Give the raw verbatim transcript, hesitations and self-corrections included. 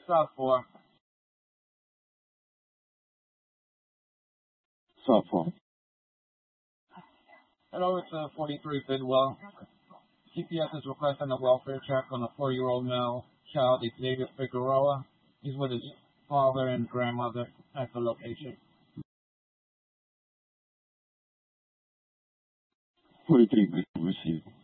South four. South four. Head over to forty-three Bidwell. C P S is requesting a welfare check on a four-year-old male child, Xavier Figueroa. He's with his father and grandmother at the location. forty-three received.